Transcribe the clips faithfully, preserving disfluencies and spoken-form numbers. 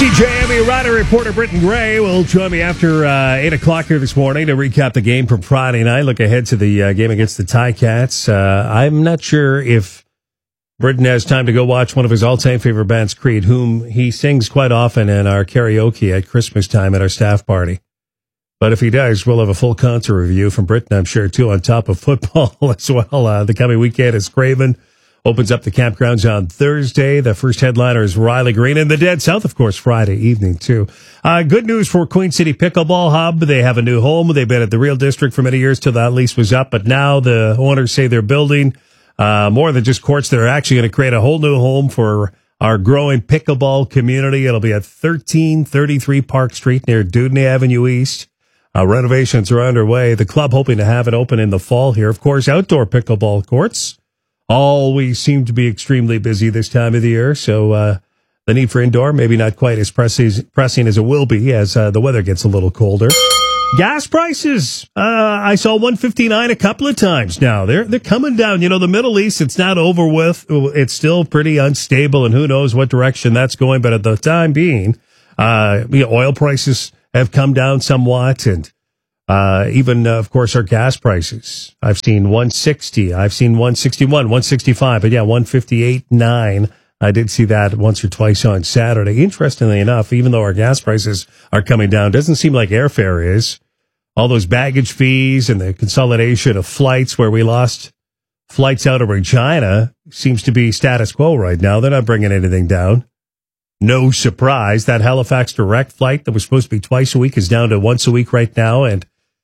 C J M E rider reporter Britton Gray will join me after uh, eight o'clock here this morning to recap the game from Friday night. Look ahead to the uh, game against the Ticats. Uh, I'm not sure if Britton has time to go watch one of his all-time favorite bands, Creed, whom he sings quite often in our karaoke at Christmas time at our staff party. But if he does, we'll have a full concert review from Britton, I'm sure, too, on top of football as well. Uh, the coming weekend is Craven. Opens up the campgrounds on Thursday. The first headliner is Riley Green. And the Dead South, of course, Friday evening, too. Uh, good news for Queen City Pickleball Hub. They have a new home. They've been at the Real District for many years till that lease was up. But now the owners say they're building uh, more than just courts. They're actually going to create a whole new home for our growing pickleball community. It'll be at thirteen thirty-three Park Street near Dudney Avenue East. Uh, renovations are underway. The club hoping to have it open in the fall here. Of course, outdoor pickleball courts always seem to be extremely busy this time of the year, so uh, the need for indoor maybe not quite as pressing, pressing as it will be as uh, the weather gets a little colder. Gas prices, uh, I saw one fifty-nine a couple of times now. They're they're coming down. You know, the Middle East, it's not over with. It's still pretty unstable, and who knows what direction that's going. But at the time being, uh, you know, oil prices have come down somewhat, and Uh, even, uh, of course, our gas prices. I've seen one sixty. I've seen one sixty-one, one sixty-five. But yeah, one fifty-eight nine. I did see that once or twice on Saturday. Interestingly enough, even though our gas prices are coming down, doesn't seem like airfare is. All those baggage fees and the consolidation of flights where we lost flights out of Regina seems to be status quo right now. They're not bringing anything down. No surprise. That Halifax direct flight that was supposed to be twice a week is down to once a week right now. And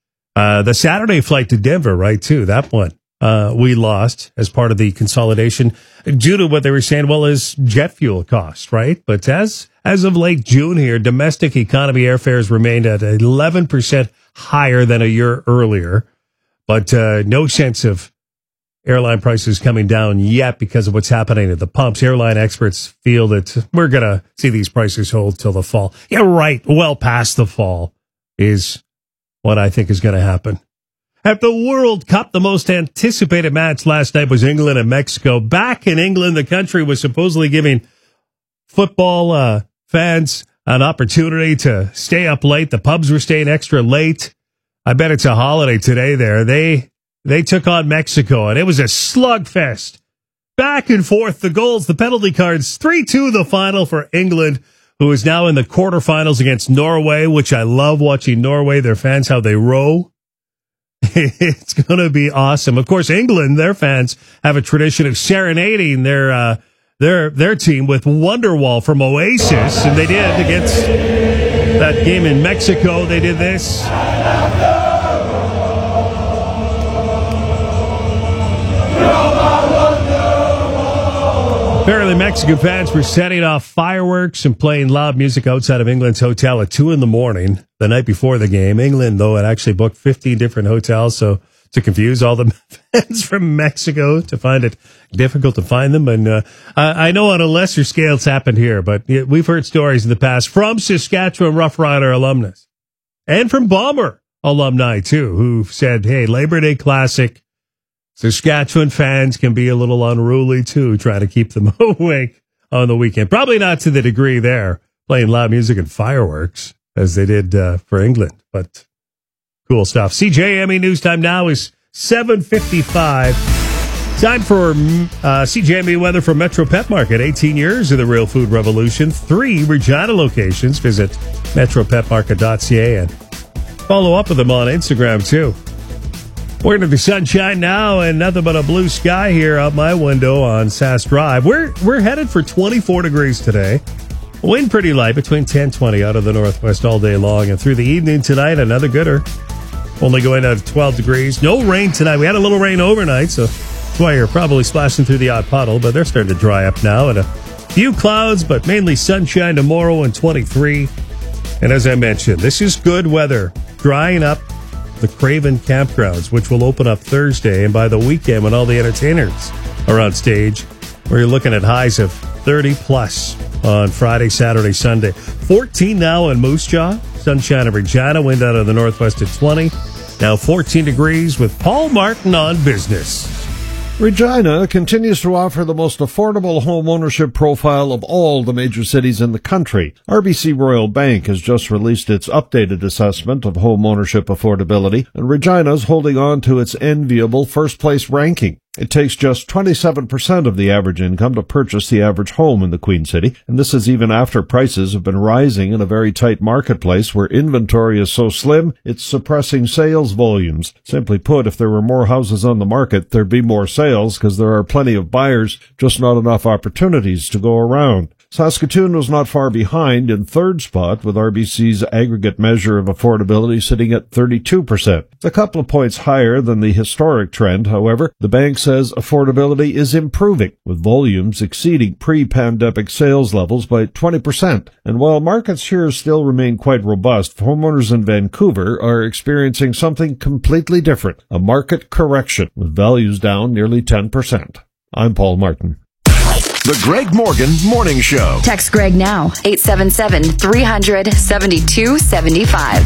Uh, the Saturday flight to Denver, right, too, that one, uh, we lost as part of the consolidation due to what they were saying, well, is jet fuel cost, right? But as, as of late June here, domestic economy airfares remained at eleven percent higher than a year earlier, but, uh, no sense of airline prices coming down yet because of what's happening at the pumps. Airline experts feel that we're going to see these prices hold till the fall. Yeah, right. Well past the fall is what I think is going to happen. At the World Cup, the most anticipated match last night was England and Mexico. Back in England, the country was supposedly giving football uh, fans an opportunity to stay up late. The pubs were staying extra late. I bet it's a holiday today there. They they took on Mexico, and it was a slugfest. Back and forth, the goals, the penalty cards, three two the final for England, who is now in the quarterfinals against Norway, which I love watching Norway, their fans, how they row. It's going to be awesome. Of course, England, their fans have a tradition of serenading their uh, their their team with Wonderwall from Oasis, and they did against that game in Mexico. They did this. Apparently, Mexican fans were setting off fireworks and playing loud music outside of England's hotel at two in the morning the night before the game. England, though, had actually booked fifteen different hotels, so to confuse all the fans from Mexico to find it difficult to find them. And uh, I know on a lesser scale it's happened here, but we've heard stories in the past from Saskatchewan Rough Rider alumnus and from Bomber alumni, too, who've said, hey, Labor Day Classic, Saskatchewan fans can be a little unruly, too, trying to keep them awake on the weekend. Probably not to the degree there, playing loud music and fireworks, as they did uh, for England. But cool stuff. C J M E News Time now is seven fifty-five. Time for uh, C J M E weather from Metro Pet Market. eighteen years of the real food revolution. Three Regina locations. Visit metro pet market dot c a and follow up with them on Instagram, too. We're into the sunshine now and nothing but a blue sky here out my window on Sass Drive. We're we're headed for twenty-four degrees today. Wind pretty light between ten and twenty out of the northwest all day long. And through the evening tonight, another gooder. Only going out at twelve degrees. No rain tonight. We had a little rain overnight, so that's why you're probably splashing through the odd puddle. But they're starting to dry up now. And a few clouds, but mainly sunshine tomorrow and twenty-three. And as I mentioned, this is good weather. Drying up the Craven campgrounds, which will open up Thursday, and by the weekend when all the entertainers are on stage, we're looking at highs of thirty plus on Friday, Saturday, Sunday. fourteen now in Moose Jaw, sunshine in Regina, wind out of the northwest at twenty. Now fourteen degrees with Paul Martin on business. Regina continues to offer the most affordable home ownership profile of all the major cities in the country. R B C Royal Bank has just released its updated assessment of home ownership affordability, and Regina's holding on to its enviable first-place ranking. It takes just twenty-seven percent of the average income to purchase the average home in the Queen City, and this is even after prices have been rising in a very tight marketplace where inventory is so slim, it's suppressing sales volumes. Simply put, if there were more houses on the market, there'd be more sales because there are plenty of buyers, just not enough opportunities to go around. Saskatoon was not far behind in third spot, with R B C's aggregate measure of affordability sitting at thirty-two percent. It's a couple of points higher than the historic trend, however. The bank says affordability is improving, with volumes exceeding pre-pandemic sales levels by twenty percent. And while markets here still remain quite robust, homeowners in Vancouver are experiencing something completely different, a market correction, with values down nearly ten percent. I'm Paul Martin. The Greg Morgan Morning Show. Text Greg now, eight seven seven, three hundred, seventy-two seventy-five.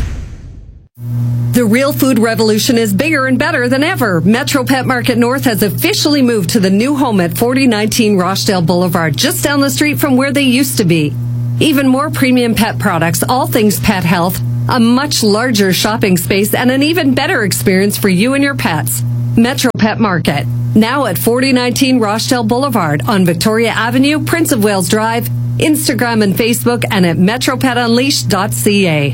The real food revolution is bigger and better than ever. Metro Pet Market North has officially moved to the new home at forty nineteen Rochdale Boulevard, just down the street from where they used to be. Even more premium pet products, all things pet health, a much larger shopping space, and an even better experience for you and your pets. Metro Pet Market, now at forty nineteen Rochdale Boulevard on Victoria Avenue, Prince of Wales Drive, Instagram and Facebook, and at metro pet unleashed dot c a.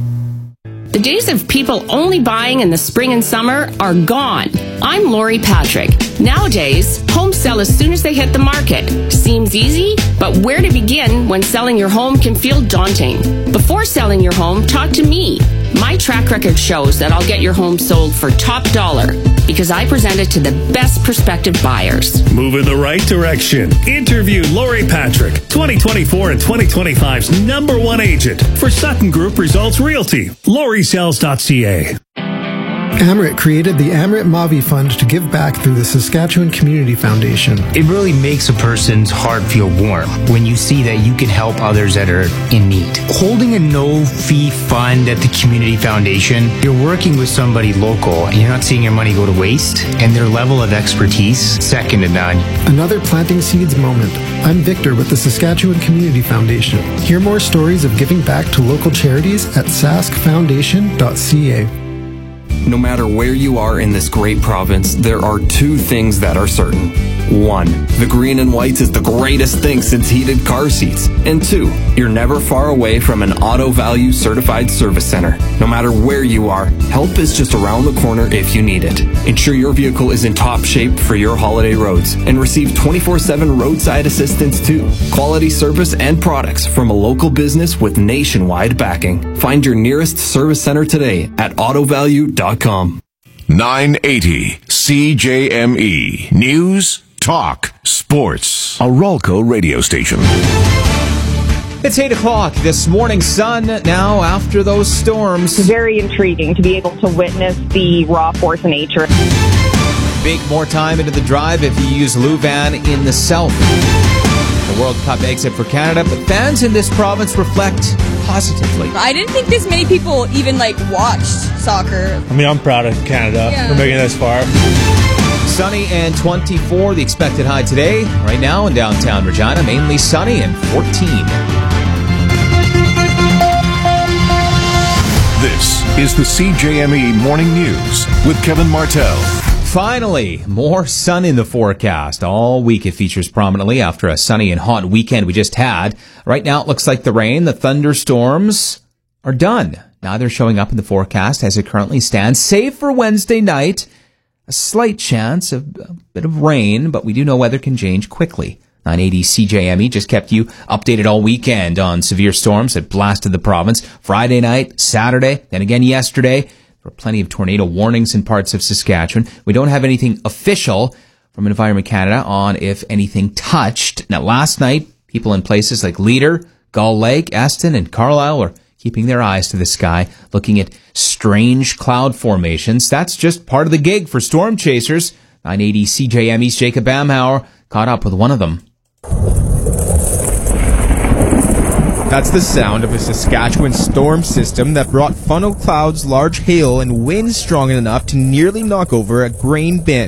The days of people only buying in the spring and summer are gone. I'm Lori Patrick. Nowadays, homes sell as soon as they hit the market. Seems easy, but where to begin when selling your home can feel daunting? Before selling your home, talk to me. My track record shows that I'll get your home sold for top dollar because I present it to the best prospective buyers. Move in the right direction. Interview Lori Patrick, twenty twenty-four and twenty twenty-five's number one agent for Sutton Group Results Realty. Lori Sells dot c a. Amrit created the Amrit Mavi Fund to give back through the Saskatchewan Community Foundation. It really makes a person's heart feel warm when you see that you can help others that are in need. Holding a no-fee fund at the Community Foundation, you're working with somebody local and you're not seeing your money go to waste, and their level of expertise, second to none. Another planting seeds moment. I'm Victor with the Saskatchewan Community Foundation. Hear more stories of giving back to local charities at sask foundation dot c a. No matter where you are in this great province, there are two things that are certain. One, the green and whites is the greatest thing since heated car seats. And two, you're never far away from an Auto Value certified service center. No matter where you are, help is just around the corner if you need it. Ensure your vehicle is in top shape for your holiday roads and receive twenty-four seven roadside assistance too. Quality service and products from a local business with nationwide backing. Find your nearest service center today at auto value dot com. nine eighty C J M E News, Talk, Sports. A Ralco radio station. It's eight o'clock. This morning sun now after those storms. Very intriguing to be able to witness the raw force of nature. Big more time into the drive if you use Luvan in the south. The World Cup exit for Canada, but fans in this province reflect positively. I didn't think this many people even, like, watched soccer. I mean, I'm proud of Canada yeah. for making it this far. Sunny and twenty-four, the expected high today. Right now in downtown Regina, mainly sunny and fourteen. This is the C J M E Morning News with Kevin Martell. Finally, more sun in the forecast. All week it features prominently after a sunny and hot weekend we just had. Right now it looks like the rain, the thunderstorms are done. Now they're showing up in the forecast as it currently stands, save for Wednesday night. A slight chance of a bit of rain, but we do know weather can change quickly. nine eighty C J M E just kept you updated all weekend on severe storms that blasted the province. Friday night, Saturday, then again yesterday. There were plenty of tornado warnings in parts of Saskatchewan. We don't have anything official from Environment Canada on if anything touched. Now, last night, people in places like Leader, Gull Lake, Eston, and Carlisle were keeping their eyes to the sky, looking at strange cloud formations. That's just part of the gig for storm chasers. nine eighty C J M E's Jacob Bamhauer caught up with one of them. That's the sound of a Saskatchewan storm system that brought funnel clouds, large hail, and winds strong enough to nearly knock over a grain bin.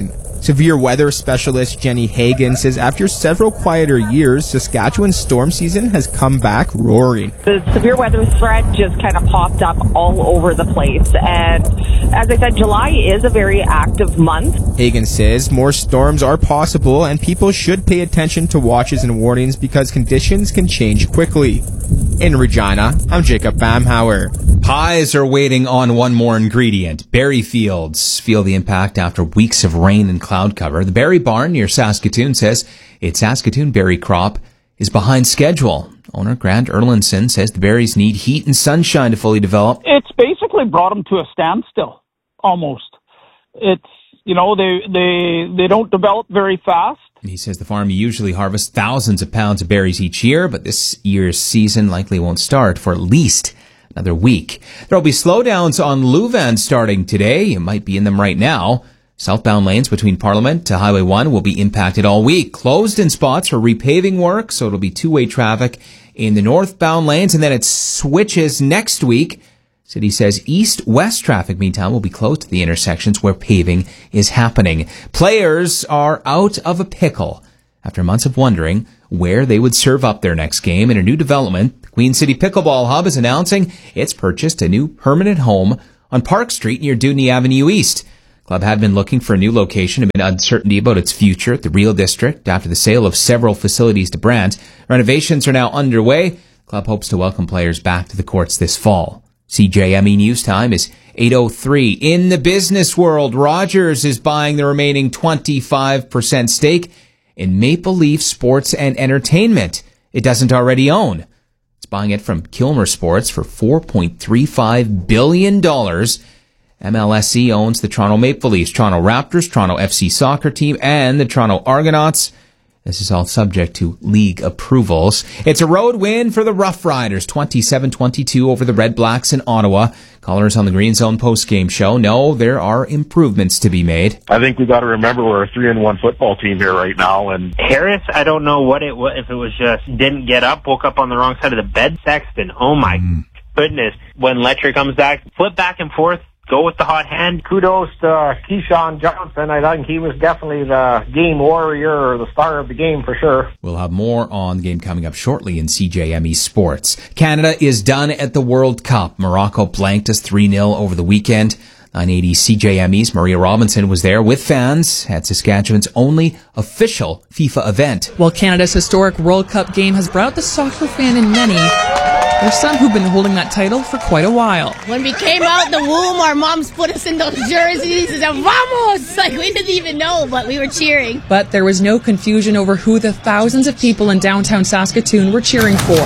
Severe weather specialist Jenny Hagan says after several quieter years, Saskatchewan's storm season has come back roaring. The severe weather threat just kind of popped up all over the place. And as I said, July is a very active month. Hagan says more storms are possible and people should pay attention to watches and warnings because conditions can change quickly. In Regina, I'm Jacob Bamhauer. Pies are waiting on one more ingredient. Berry fields feel the impact after weeks of rain and cloud cover. The Berry Barn near Saskatoon says its Saskatoon berry crop is behind schedule. Owner Grant Erlinson says the berries need heat and sunshine to fully develop. It's basically brought them to a standstill, almost. It's, you know, they they they don't develop very fast. He says the farm usually harvests thousands of pounds of berries each year, but this year's season likely won't start for at least another week. There will be slowdowns on Leuven starting today. You might be in them right now. Southbound lanes between Parliament to Highway one will be impacted all week. Closed in spots for repaving work, so it'll be two-way traffic in the northbound lanes, and then it switches next week. City says east-west traffic, meantime, will be closed to the intersections where paving is happening. Players are out of a pickle after months of wondering where they would serve up their next game. In a new development, the Queen City Pickleball Hub is announcing it's purchased a new permanent home on Park Street near Dewdney Avenue East. Club had been looking for a new location amid uncertainty about its future at the Real District after the sale of several facilities to Brandt. Renovations are now underway. Club hopes to welcome players back to the courts this fall. C J M E News Time is eight oh three. In the business world, Rogers is buying the remaining twenty-five percent stake in Maple Leaf Sports and Entertainment it doesn't already own. It's buying it from Kilmer Sports for four point three five billion dollars. M L S E owns the Toronto Maple Leafs, Toronto Raptors, Toronto F C soccer team, and the Toronto Argonauts. This is all subject to league approvals. It's a road win for the Rough Riders, twenty-seven twenty-two over the Red Blacks in Ottawa. Callers on the Green Zone postgame show know there are improvements to be made. I think we got to remember we're a three and one football team here right now. And Harris, I don't know what it was, if it was just didn't get up, woke up on the wrong side of the bed. Sexton, oh my mm. goodness. When Letcher comes back, flip back and forth. Go with the hot hand. Kudos to uh, Keyshawn Johnson. I think he was definitely the game warrior or the star of the game for sure. We'll have more on the game coming up shortly in C J M E Sports. Canada is done at the World Cup. Morocco blanked us three nil over the weekend. nine eighty C J M E's Maria Robinson was there with fans at Saskatchewan's only official FIFA event. While Canada's historic World Cup game has brought out the soccer fan in many, there's some who've been holding that title for quite a while. When we came out the womb, our moms put us in those jerseys and said, vamos! Like, we didn't even know, but we were cheering. But there was no confusion over who the thousands of people in downtown Saskatoon were cheering for.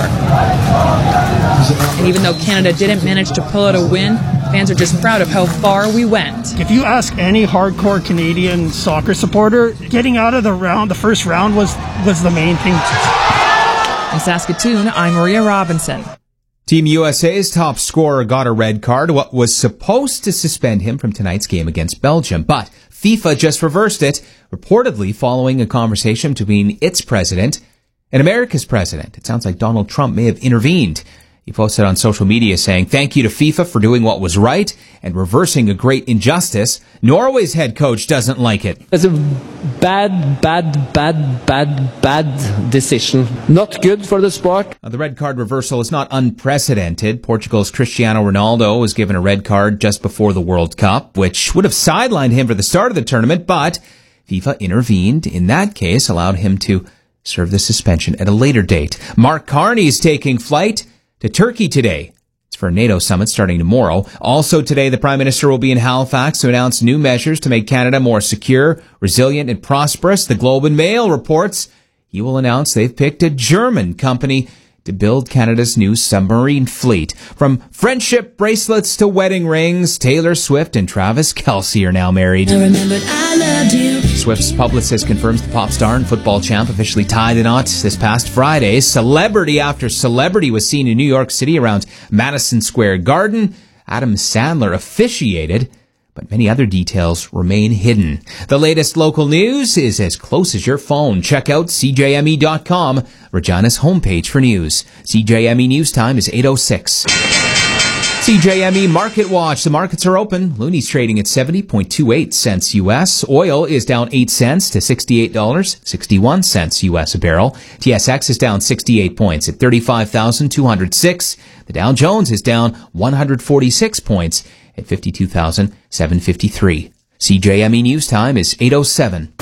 And even though Canada didn't manage to pull out a win, fans are just proud of how far we went. If you ask any hardcore Canadian soccer supporter, getting out of the round, the first round was, was the main thing. In Saskatoon, I'm Maria Robinson. Team U S A's top scorer got a red card, what was supposed to suspend him from tonight's game against Belgium. But FIFA just reversed it, reportedly following a conversation between its president and America's president. It sounds like Donald Trump may have intervened. He posted on social media saying, "Thank you to FIFA for doing what was right and reversing a great injustice. Norway's head coach doesn't like it. It's a bad, bad, bad, bad, bad decision. Not good for the sport." Now, the red card reversal is not unprecedented. Portugal's Cristiano Ronaldo was given a red card just before the World Cup, which would have sidelined him for the start of the tournament, but FIFA intervened. In that case, allowed him to serve the suspension at a later date. Mark Carney is taking flight to Turkey today. It's for a NATO summit starting tomorrow. Also today, the Prime Minister will be in Halifax to announce new measures to make Canada more secure, resilient, and prosperous. The Globe and Mail reports he will announce they've picked a German company to build Canada's new submarine fleet. From friendship bracelets to wedding rings, Taylor Swift and Travis Kelce are now married. I remembered I loved you. Swift's publicist confirms the pop star and football champ officially tied the knot this past Friday. Celebrity after celebrity was seen in New York City around Madison Square Garden. Adam Sandler officiated, but many other details remain hidden. The latest local news is as close as your phone. Check out C J M E dot com, Regina's homepage for news. C J M E News Time is eight oh six. C J M E Market Watch. The markets are open. Looney's trading at seventy point two eight cents U S. Oil is down eight cents to sixty-eight dollars and sixty-one cents U S a barrel. T S X is down sixty-eight points at thirty-five thousand two hundred six. The Dow Jones is down one hundred forty-six points at fifty-two thousand seven hundred fifty-three. C J M E News Time is eight oh seven.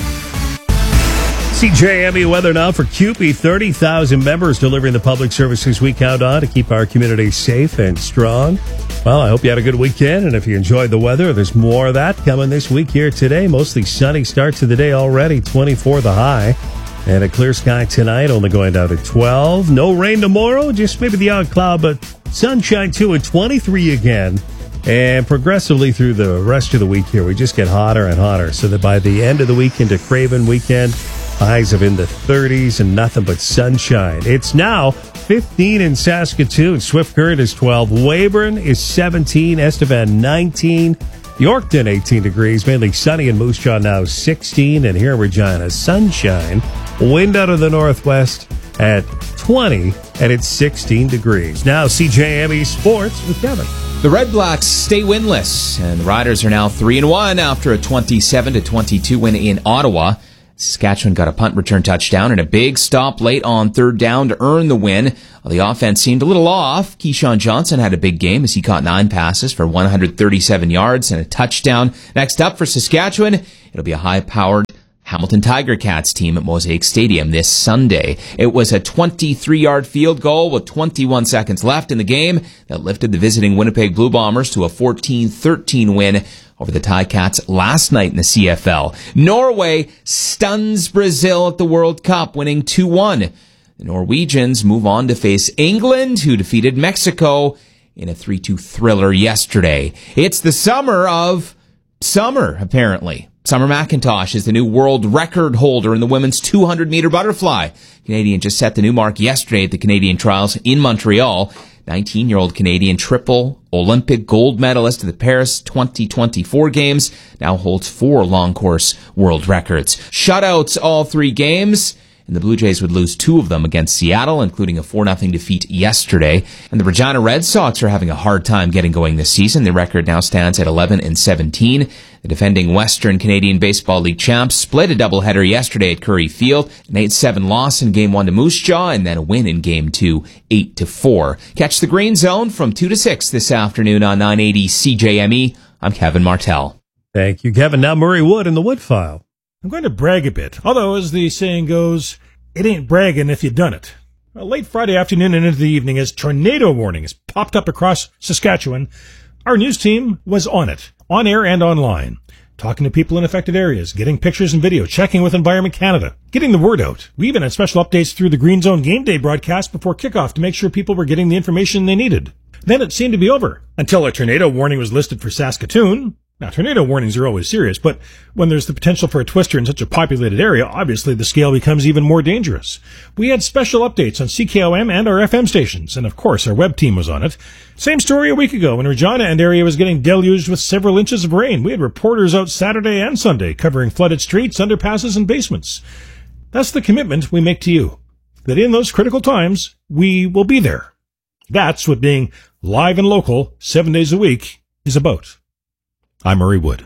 C J M E weather now for C U P E. thirty thousand members delivering the public services we count on to keep our community safe and strong. Well, I hope you had a good weekend, and if you enjoyed the weather, there's more of that coming this week here today. Mostly sunny start to the day already, twenty-four the high, and a clear sky tonight, only going down to twelve. No rain tomorrow, just maybe the odd cloud, but sunshine too at twenty-three again. And progressively through the rest of the week here, we just get hotter and hotter, so that by the end of the week into Craven weekend, highs of in the thirties and nothing but sunshine. It's now fifteen in Saskatoon. Swift Current is twelve. Weyburn is seventeen. Estevan nineteen. Yorkton eighteen degrees. Mainly sunny in Moose Jaw now sixteen. And here in Regina, sunshine. Wind out of the northwest at twenty. And it's sixteen degrees. Now C J M E Sports with Kevin. The Red Blacks stay winless, and the Riders are now three and one after a twenty-seven to twenty-two win in Ottawa. Saskatchewan got a punt return touchdown and a big stop late on third down to earn the win. Well, the offense seemed a little off. Keyshawn Johnson had a big game as he caught nine passes for one hundred thirty-seven yards and a touchdown. Next up for Saskatchewan, it'll be a high-powered Hamilton Tiger Cats team at Mosaic Stadium this Sunday. It was a twenty-three-yard field goal with twenty-one seconds left in the game that lifted the visiting Winnipeg Blue Bombers to a fourteen thirteen win over the Ticats last night in the C F L. Norway stuns Brazil at the World Cup, winning two one. The Norwegians move on to face England, who defeated Mexico in a three two thriller yesterday. It's the summer of summer, apparently. Summer McIntosh is the new world record holder in the women's two hundred meter butterfly. Canadian just set the new mark yesterday at the Canadian Trials in Montreal. nineteen-year-old Canadian triple Olympic gold medalist at the Paris twenty twenty-four Games now holds four long course world records. Shutouts all three games, and the Blue Jays would lose two of them against Seattle, including a four nothing defeat yesterday. And the Regina Red Sox are having a hard time getting going this season. Their record now stands at eleven and seventeen. The defending Western Canadian Baseball League champs split a doubleheader yesterday at Curry Field, an eight seven loss in Game one to Moose Jaw, and then a win in Game two, eight to four. Catch the Green Zone from two to six this afternoon on nine eighty C J M E. I'm Kevin Martell. Thank you, Kevin. Now Murray Wood in the Wood File. I'm going to brag a bit, although, as the saying goes, it ain't bragging if you done it. Well, late Friday afternoon and into the evening, as tornado warnings popped up across Saskatchewan, our news team was on it, on air and online, talking to people in affected areas, getting pictures and video, checking with Environment Canada, getting the word out. We even had special updates through the Green Zone Game Day broadcast before kickoff to make sure people were getting the information they needed. Then it seemed to be over, until a tornado warning was listed for Saskatoon. Now, tornado warnings are always serious, but when there's the potential for a twister in such a populated area, obviously the scale becomes even more dangerous. We had special updates on C K O M and our F M stations, and of course our web team was on it. Same story a week ago when Regina and area was getting deluged with several inches of rain. We had reporters out Saturday and Sunday covering flooded streets, underpasses, and basements. That's the commitment we make to you, that in those critical times, we will be there. That's what being live and local, seven days a week, is about. I'm Murray Wood.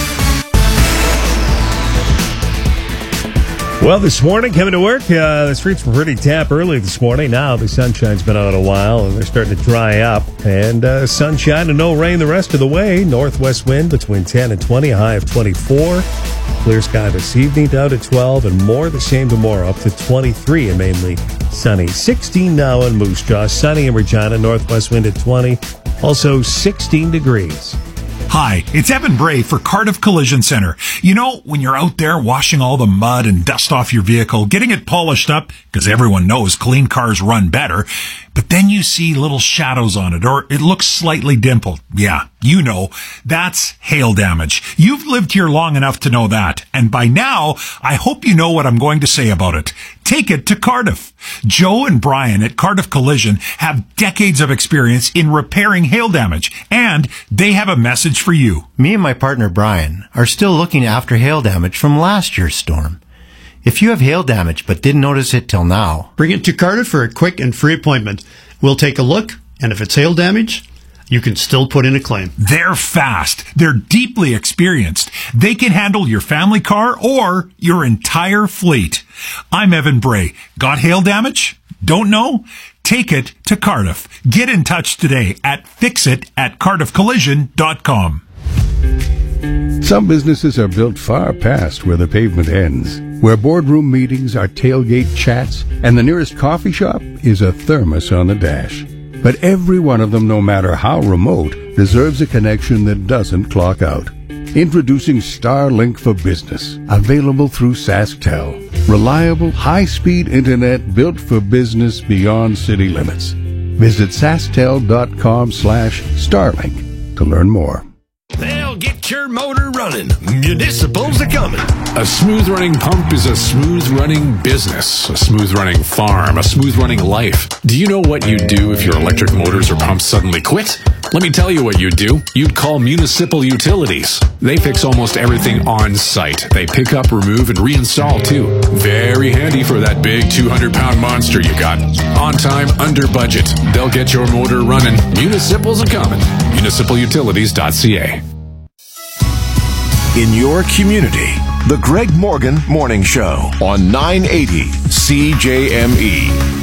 Well, this morning, coming to work, uh, the streets were pretty damp early this morning. Now the sunshine's been out a while, and they're starting to dry up. And uh, sunshine and no rain the rest of the way. Northwest wind between ten and twenty, a high of twenty-four. Clear sky this evening, down to twelve, and more the same tomorrow, up to twenty-three, and mainly sunny. sixteen now in Moose Jaw, sunny in Regina, northwest wind at twenty, also sixteen degrees. Hi, it's Evan Bray for Cardiff Collision Center. You know, when you're out there washing all the mud and dust off your vehicle, getting it polished up, because everyone knows clean cars run better, but then you see little shadows on it, or it looks slightly dimpled. Yeah, you know, that's hail damage. You've lived here long enough to know that, and by now, I hope you know what I'm going to say about it. Take it to Cardiff. Joe and Brian at Cardiff Collision have decades of experience in repairing hail damage, and they have a message for you. Me and my partner Brian are still looking after hail damage from last year's storm. If you have hail damage but didn't notice it till now, bring it to Cardiff for a quick and free appointment. We'll take a look, and if it's hail damage, you can still put in a claim. They're fast. They're deeply experienced. They can handle your family car or your entire fleet. I'm Evan Bray. Got hail damage? Don't know? Take it to Cardiff. Get in touch today at fixit at cardiff collision dot com. Some businesses are built far past where the pavement ends, where boardroom meetings are tailgate chats, and the nearest coffee shop is a thermos on the dash. But every one of them, no matter how remote, deserves a connection that doesn't clock out. Introducing Starlink for Business, available through SaskTel. Reliable, high-speed internet built for business beyond city limits. Visit sasktel.com slash Starlink to learn more. They'll get your motor running. Municipals are coming. A smooth-running pump is a smooth-running business, a smooth-running farm, a smooth-running life. Do you know what you'd do if your electric motors or pumps suddenly quit? Let me tell you what you'd do. You'd call Municipal Utilities. They fix almost everything on site. They pick up, remove, and reinstall, too. Very handy for that big two hundred pound monster you got. On time, under budget. They'll get your motor running. Municipals are coming. municipal utilities dot c a. In your community, the Greg Morgan Morning Show on nine eighty C J M E.